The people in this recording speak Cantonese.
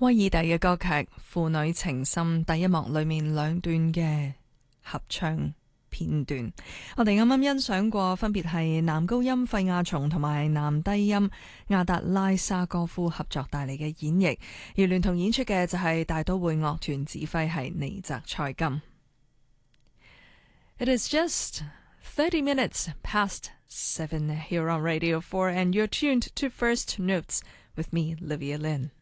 威爾第嘅歌劇《父女情深》第一幕裏面兩段嘅合唱片段，我哋啱啱欣賞過，分別係男高音費亞松同埋男低音亞達拉沙哥夫合作帶嚟嘅演繹，而聯同演出嘅就係大都會樂團，指揮係尼澤塞金。It is just 30 minutes past 7 here on Radio 4 and you're tuned to First Notes with me, Livia Lynn.